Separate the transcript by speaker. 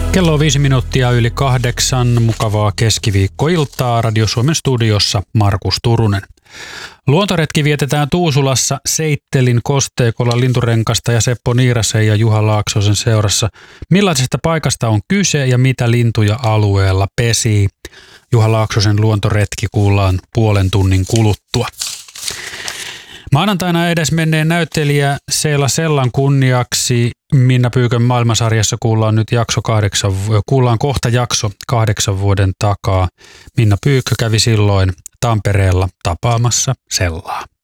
Speaker 1: Kello on 5 minuuttia yli 8. Mukavaa keskiviikkoiltaa. Radio Suomen studiossa Markus Turunen. Luontoretki vietetään Tuusulassa Seittelin kosteikolla Linturenkasta ja Seppo Niirasen ja Juha Laaksosen seurassa. Millaisesta paikasta on kyse ja mitä lintuja alueella pesii? Juha Laaksosen luontoretki kuullaan puolen tunnin kuluttua. Maanantaina edesmenneen näyttelijä Seela Sellan kunniaksi Minna Pyykön maailmansarjassa kuullaan kohta jakso 8 vuoden takaa. Minna Pyykkö kävi silloin Tampereella tapaamassa Sellaa.